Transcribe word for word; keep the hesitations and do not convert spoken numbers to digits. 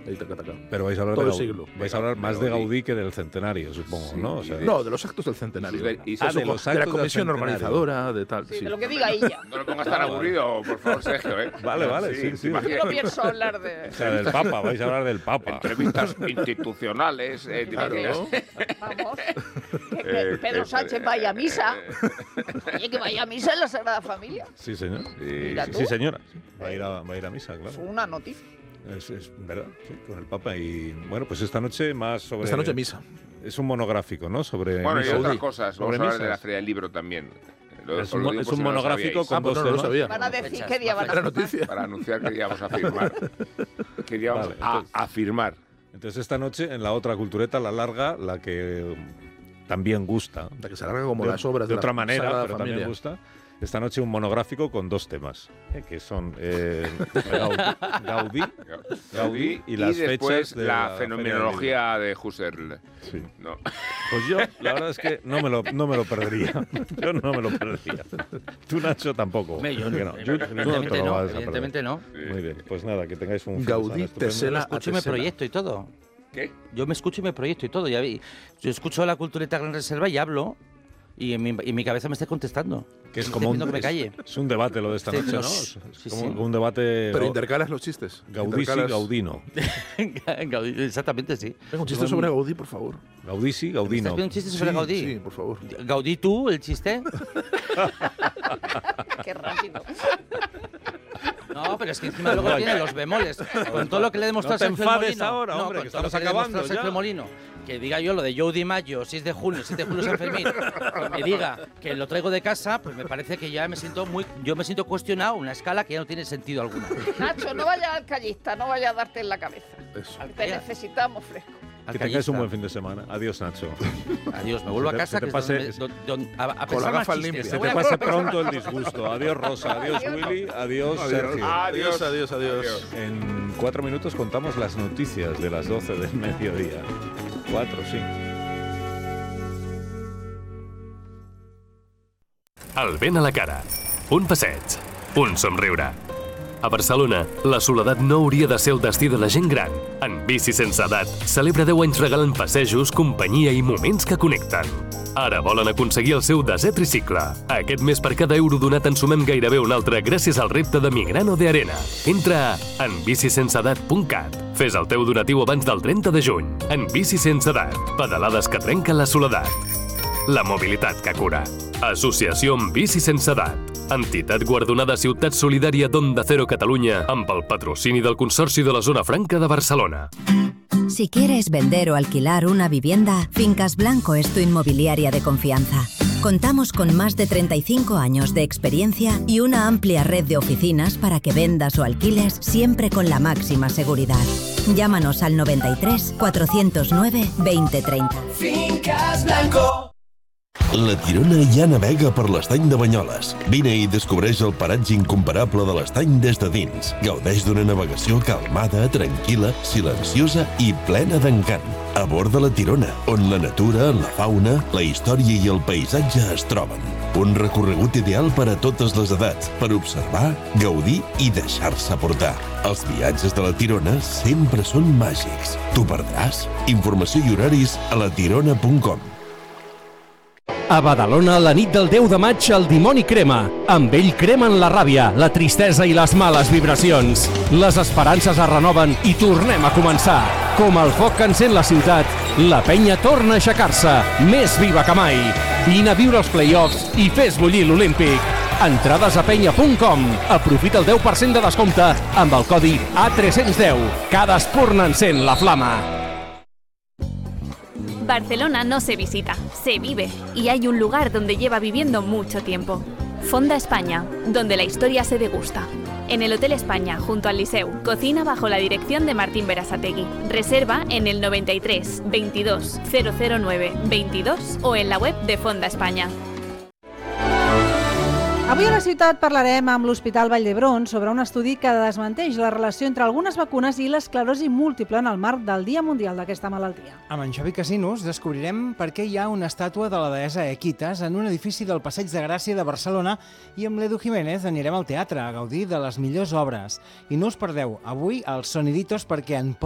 Ahí, taca, taca. Pero vais a hablar, Todo de el Gaudí. siglo. Vais a hablar más de Gaudí que del centenario, supongo, Sí, ¿no? O sea, No, de los actos del centenario. Y Ah, de de, los de actos la del comisión centenario. organizadora, de tal. Sí, Sí. de lo que diga ella. No lo pongas tan aburrido, por favor, Sergio, ¿eh? Vale, vale, sí, sí. imagina- Yo no pienso hablar de... o sea, del Papa, vais a hablar del Papa. Entrevistas institucionales, eh, ¿te Claro. imaginas? Vamos. Que, que Eh, Pedro eh, Sánchez eh, vaya a misa. eh, Oye, que vaya a misa en la Sagrada Familia. Sí, señor. Sí, Mira Sí, tú. sí, señora. Va a ir a, va a, ir a misa, Es claro. una noticia. Es, es verdad, sí, con el Papa. Y bueno, pues esta noche más sobre... Esta noche misa. Es un monográfico, ¿no? Sobre Bueno, y misas. otras cosas. Vamos Sobre a hablar de misas. la Feria del Libro también. Lo- Es os un, lo mo- digo es por un si no lo monográfico sabíais. con Ah, pues dos no, no lo temas. sabía. Van a decir fechas, qué día más van a Era firmar. noticia. Para anunciar que íbamos a firmar. Que íbamos Vale, a, entonces- a firmar. Entonces esta noche en la otra cultureta, la larga, la que también gusta. La que se alarga como de, las obras de de, otra la manera, Sagrada pero Familia. también gusta. Esta noche un monográfico con dos temas, eh, que son eh, Gaudí, Gaudí, Gaudí y las después fechas de la, la fenomenología de Husserl. Sí. No. Pues yo, la verdad es que no me lo, no me lo perdería. Yo no me lo perdería. Tú, Nacho, tampoco. Me, yo, Que no. Tú- tú no te evidentemente lo no, vas a perder. evidentemente no. Muy bien, pues nada, que tengáis un fin de Gaudí, semana estupendo. Tesela, Escucho y me Tesela. proyecto y todo. ¿Qué? Yo me escucho y me proyecto y todo. Ya vi. Yo escucho la cultureta Gran Reserva y hablo. Y en mi, y en mi cabeza me está contestando. Que es Me como está un, pidiendo que me es, calle. es un debate lo de esta Sí, noche, no, ¿no? sí, Es sí, como sí. un debate Pero gau- intercalas los chistes. gaudí sí, Intercalas- gaudino. Gaudí, exactamente, sí. Venga, un chiste sobre Gaudí, por favor. Gaudí sí, ¿Estás gaudino. viendo un chiste sobre Sí, Gaudí? Sí, por favor. ¿Gaudí tú, el chiste? Qué rápido. No, pero es que encima luego tiene los bemoles. Con todo lo que le he demostrado No te a Sergio enfades Molino. ahora, no, hombre, con que todo lo estamos le he demostrado a acabando Sergio ya. Molino. Que diga yo lo de Joe Di Maggio, seis de julio, siete de julio San Fermín. Que me diga que lo traigo de casa, pues me parece que ya me siento muy... Yo me siento cuestionado, una escala que ya no tiene sentido alguno. Nacho, no vayas al callista, no vayas a darte en la cabeza. Eso. Te necesitamos fresco. Que tengáis un buen fin de semana. Adiós, Nacho. Adiós, me vuelvo Se a te- casa, se te que pase- es donde, donde- a, a Con pensar la más gafa chistes. limpia. Se Se te te pase pronto el disgusto. Adiós, Rosa. Adiós, Willy. Adiós, Sergio. Adiós, adiós, adiós. En cuatro minutos contamos las noticias de las doce del mediodía. Cuatro, sí. El vent a la cara, un passeig, un somriure. A Barcelona, la soledat no hauria de ser el destí de la gent gran. En Bici Sense Edat celebra deu anys regalant passejos, companyia i moments que connecten. Ara volen aconseguir el seu desè tricicle. Aquest mes per cada euro donat en sumem gairebé un altre gràcies al repte de Migrano de Arena. Entra en bici sense edat punt cat. Fes el teu donatiu abans del trenta de juny. En Bici Sense Edat, pedalades que trenquen la soledat. La mobilitat que cura. Associació amb Bici Sense Edat. Entitat guardonada Ciutat Solidària d'Onda Cero Catalunya amb el patrocini del Consorci de la Zona Franca de Barcelona. Si quieres vender o alquilar una vivienda, Fincas Blanco es tu inmobiliaria de confianza. Contamos con más de treinta y cinco años de experiencia y una amplia red de oficinas para que vendas o alquiles siempre con la máxima seguridad. Llámanos al noventa y tres, cuatrocientos nueve, veinte treinta. Fincas Blanco. La Tirona ja navega per l'estany de Banyoles. Vine i descobreix el paratge incomparable de l'estany des de dins. Gaudeix d'una navegació calmada, tranquil·la, silenciosa i plena d'encant. A bord de la Tirona, on la natura, la fauna, la història i el paisatge es troben. Un recorregut ideal per a totes les edats, per observar, gaudir i deixar-se portar. Els viatges de la Tirona sempre són màgics. T'ho perdràs? Informació i horaris a la tirona punt com. A Badalona, la nit del deu de maig, el dimoni crema. Amb ell cremen la ràbia, la tristesa i les males vibracions. Les esperances es renoven i tornem a començar. Com el foc que encén la ciutat, la penya torna a aixecar-se, més viva que mai. Vine a viure els play-offs i fes bullir l'Olímpic. Entrades a penya punt com. Aprofita el deu per cent de descompte amb el codi A tres cents deu. Cada espurna encén la flama. Barcelona no se visita, se vive, y hay un lugar donde lleva viviendo mucho tiempo. Fonda España, donde la historia se degusta. En el Hotel España, junto al Liceu, cocina bajo la dirección de Martín Berasategui. Reserva en el noventa y tres, veintidós, cero cero nueve, veintidós o en la web de Fonda España. Avui a la ciutat parlarem amb l'Hospital Vall d'Hebron sobre un estudi que desmenteix la relació entre algunes vacunes i l'esclerosi múltiple en el marc del Dia Mundial d'aquesta malaltia. Amb en Xavi Casinos descobrirem per què hi ha una estàtua de la deessa Equitas en un edifici del Passeig de Gràcia de Barcelona i amb l'Edu Jiménez anirem al teatre a gaudir de les millors obres. I no us perdeu avui els Soniditos perquè en